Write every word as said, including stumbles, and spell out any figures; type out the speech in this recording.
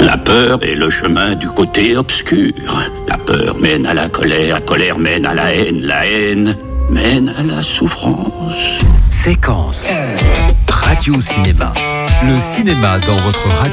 La peur est le chemin du côté obscur. La peur mène à la colère, la colère mène à la haine, la haine mène à la souffrance. Séquence Radio Cinéma. Le cinéma dans votre radio.